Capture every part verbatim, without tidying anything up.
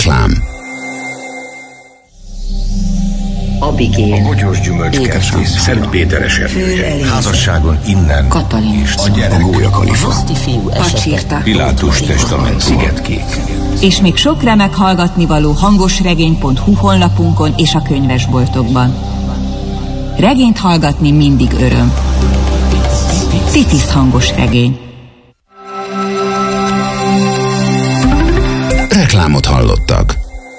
Reklám. Abigél, a bogyós gyümölcskertész, Szent Péteres erdője, házasságon innen, Katalin, és a gyerek, a Gólya Kalifa, Pacsirta, Pilátus testament, Szigetkék. És még sok remek hallgatnivaló hangosregény pont hu honlapunkon és a könyvesboltokban. Regényt hallgatni mindig öröm. Titis hangos regény. Reklámot hallottak.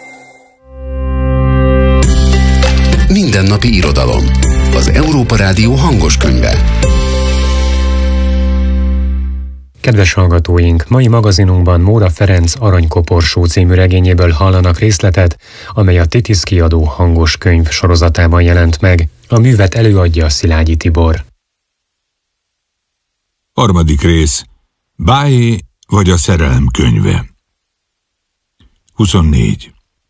Mindennapi irodalom. Az Európa Rádió hangos könyve. Kedves hallgatóink, mai magazinunkban Móra Ferenc Aranykoporsó című regényéből hallanak részletet, amely a Titis kiadó hangos könyv sorozatában jelent meg. A művet előadja Szilágyi Tibor. Harmadik rész. Bájé vagy a szerelem könyve. huszonnégy.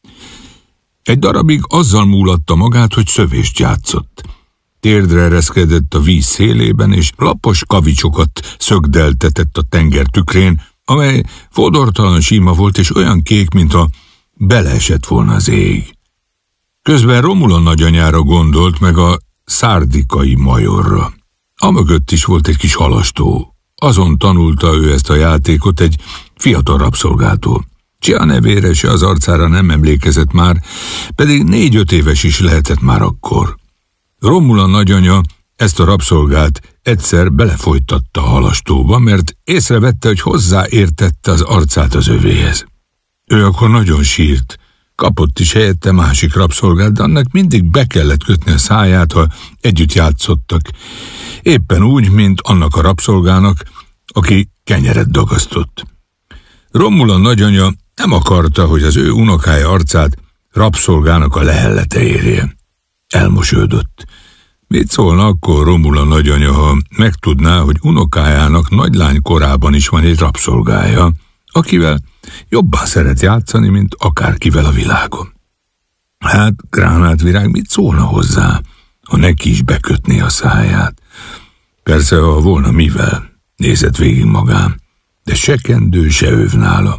Egy darabig azzal múlatta magát, hogy szövést játszott. Térdre ereszkedett a víz szélében, és lapos kavicsokat szögdeltetett a tenger tükrén, amely fodortalan sima volt, és olyan kék, mintha beleesett volna az ég. Közben Romula nagyanyára gondolt, meg a szárdikai majorra. Amögött is volt egy kis halastó. Azon tanulta ő ezt a játékot egy fiatal rabszolgától. Csia nevére se az arcára nem emlékezett már, pedig négy-öt éves is lehetett már akkor. Romula nagyanya ezt a rabszolgát egyszer belefolytatta a halastóba, mert észrevette, hogy hozzáértette az arcát az övéhez. Ő akkor nagyon sírt, kapott is helyette másik rabszolgát, de annak mindig be kellett kötni a száját, ha együtt játszottak. Éppen úgy, mint annak a rabszolgának, aki kenyeret dagasztott. Romula nagyanya nem akarta, hogy az ő unokája arcát rabszolgának a lehellete érje. Elmosődött. Mit szólna akkor Romula nagyanya, ha megtudná, hogy unokájának nagylány korában is van egy rabszolgája, akivel jobban szeret játszani, mint akárkivel a világon? Hát, Gránátvirág mit szólna hozzá, ha neki is bekötné a száját? Persze, ha volna mivel, nézett végig magán, de se kendő, se öv nála.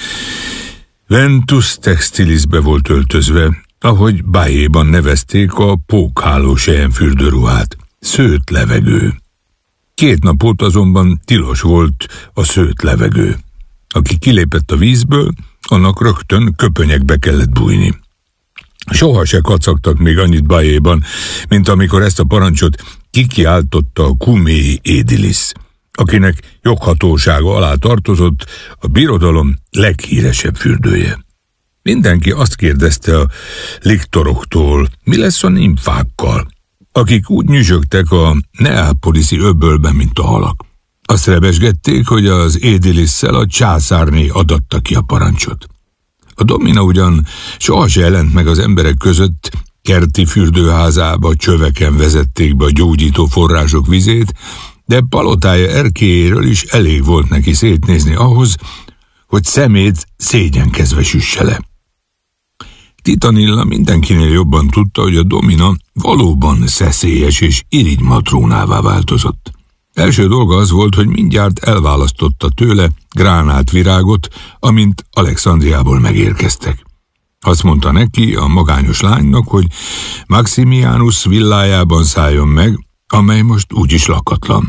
Ventus Textilisbe volt öltözve, ahogy Bájéban nevezték a pókháló selyemfürdőruhát, szőtt levegő. Két nap óta azonban tilos volt a szőtt levegő. Aki kilépett a vízből, annak rögtön köpönyekbe kellett bújni. Soha se kacagtak még annyit Bájéban, mint amikor ezt a parancsot kikiáltotta a Cuméi Édilis, akinek joghatósága alá tartozott a birodalom leghíresebb fürdője. Mindenki azt kérdezte a liktoroktól, mi lesz a nimfákkal, akik úgy nyüzsögtek a neápoliszi öbölben, mint a halak. Azt rebesgették, hogy az Édilisszel a császárné adatta ki a parancsot. A domina ugyan soha se jelent meg az emberek között, kerti fürdőházába, csöveken vezették be a gyógyító források vizét, de palotája erkélyéről is elég volt neki szétnézni ahhoz, hogy szemét szégyenkezve süsse le. Titanilla mindenkinél jobban tudta, hogy a domina valóban szeszélyes és irigy matrónává változott. Első dolga az volt, hogy mindjárt elválasztotta tőle Gránátvirágot, amint Alexandriából megérkeztek. Azt mondta neki, a magányos lánynak, hogy Maximianus villájában szálljon meg, amely most úgyis lakatlan.